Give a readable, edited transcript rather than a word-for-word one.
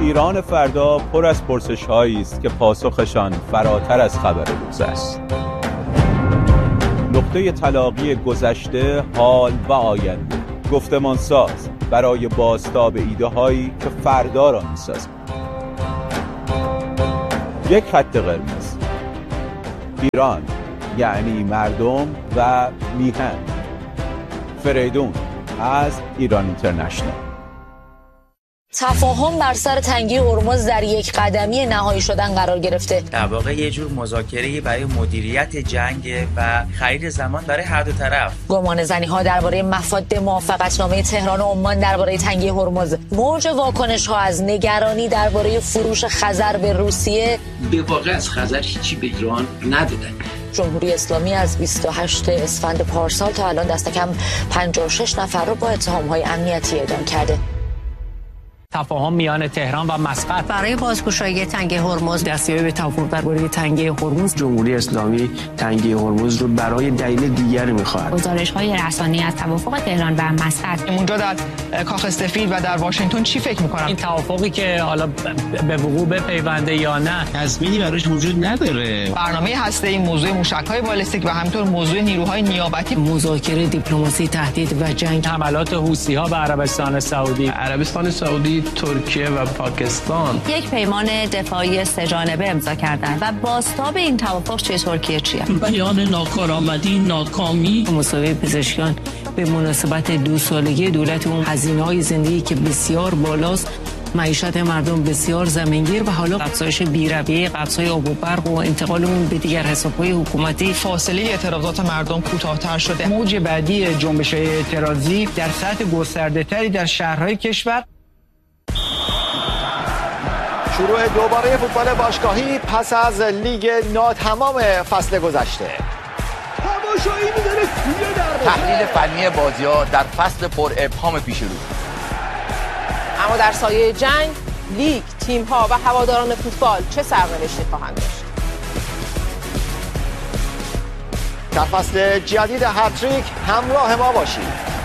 ایران فردا پر از پرسش‌هایی است که پاسخشان فراتر از خبر روز است. نقطه تلاقی گذشته، حال و آینده، گفتمان ساز برای بازتاب ایده هایی که فردا را می‌سازند. یک خط قرمز. ایران یعنی مردم و میهن. فریدون از ایران اینترنشنال. تفاهم بر سر تنگی هرمز در یک قدمی نهایی شدن قرار گرفته. در واقع یه جور مذاکره برای مدیریت جنگ و خرید زمان برای هر دو طرف. گمانه‌زنی‌ها درباره مفاد موافقتنامه تهران و عمان درباره تنگی هرمز، موج واکنش‌ها از نگرانی درباره فروش خزر به روسیه. به واقع از خزر هیچی به ایران ندادن. جمهوری اسلامی از 28 اسفند پارسال تا الان دست کم 56 نفر رو با اتهام‌های امنیتی اعدام کرده. تفاهم میان تهران و مسقط برای بازگشایی تنگه هرمز، دستیابی به توافق درباره تنگه هرمز. جمهوری اسلامی تنگه هرمز رو برای دلیل دیگری می‌خواهد. گزارش‌های رسانه‌ای از توافق تهران و مسقط. اونجا در کاخ سفید و در واشنگتن چی فکر می‌کنن؟ این توافقی که حالا به وقوع بپیونده یا نه، تضمینی براش وجود نداره. برنامه هسته‌ای، موضوع موشک‌های بالستیک و همینطور موضوع نیروهای نیابتی، مذاکره دیپلماسی، تهدید و جنگ، حملات حوثی‌ها به عربستان سعودی، ترکیه و پاکستان یک پیمان دفاعی سه‌جانبه امضا کردند و بازتاب این توافق چه ترکیه چیه؟ بیان ناکارآمدی، ناکامی. مسابقه پزشکان به مناسبت 2 سالگی دولت اون، هزینه‌های زندگی که بسیار بالاست، معیشت مردم بسیار زمینگیر و حالا افزایش بی‌رویه قبض‌های آب و برق و انتقال اون به دیگر حساب‌های حکومتی. فاصله اعتراضات مردم کوتاه‌تر شده. موج بعدی جنبش‌های اعتراضی در سطح گسترده‌تری در شهرهای کشور. شروع دوباره فوتبال باشگاهی پس از لیگ ناتمام فصل گذشته. تماشایی می‌داره توی در تحلیل فنی بازی‌ها در فصل پر ابهام پیش رو. اما در سایه جنگ، لیگ، تیم‌ها و هواداران فوتبال چه سرنوشتی خواهند داشت؟ در فصل جدید هتریک همراه ما باشید.